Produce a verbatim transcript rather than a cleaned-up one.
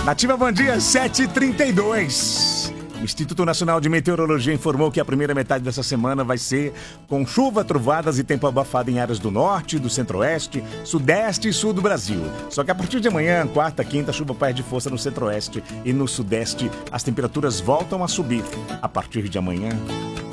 Nativa Bom Dia, sete e trinta e dois. O Instituto Nacional de Meteorologia informou que a primeira metade dessa semana vai ser com chuva, trovoadas e tempo abafado em áreas do norte, do centro-oeste, sudeste e sul do Brasil. Só que a partir de amanhã, quarta, quinta, a chuva perde força no centro-oeste e no sudeste. As temperaturas voltam a subir. A partir de amanhã,